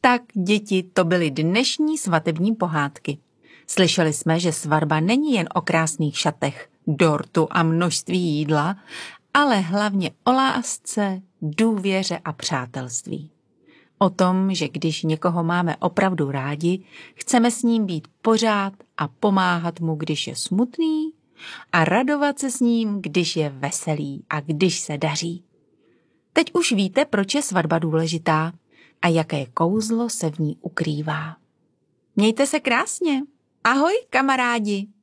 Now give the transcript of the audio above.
Tak, děti, to byly dnešní svatební pohádky. Slyšeli jsme, že svatba není jen o krásných šatech, dortu a množství jídla, ale hlavně o lásce, důvěře a přátelství. O tom, že když někoho máme opravdu rádi, chceme s ním být pořád a pomáhat mu, když je smutný, a radovat se s ním, když je veselý a když se daří. Teď už víte, proč je svatba důležitá a jaké kouzlo se v ní ukrývá. Mějte se krásně. Ahoj, kamarádi!